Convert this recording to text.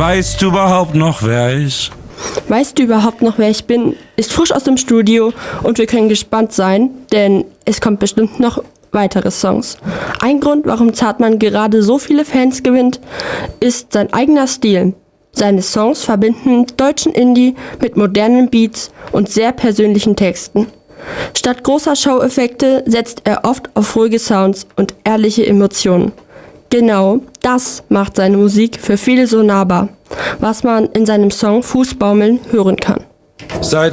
Weißt du überhaupt noch, wer ich? Weißt du überhaupt noch, wer ich bin? Ist frisch aus dem Studio und wir können gespannt sein, denn es kommt bestimmt noch weitere Songs. Ein Grund, warum Zartmann gerade so viele Fans gewinnt, ist sein eigener Stil. Seine Songs verbinden deutschen Indie mit modernen Beats und sehr persönlichen Texten. Statt großer Show-Effekte setzt er oft auf ruhige Sounds und ehrliche Emotionen. Genau das macht seine Musik für viele so nahbar, was man in seinem Song Fußbaumeln hören kann. Seit